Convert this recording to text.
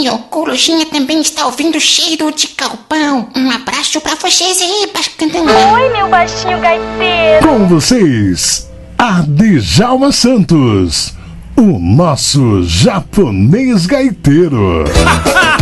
Luxinho. O Luxinha também está ouvindo Cheiro de Galpão. Um abraço pra vocês aí, Bascandão. Oi, meu baixinho gaiteiro. Com vocês, a Djalma Santos, o nosso japonês gaiteiro.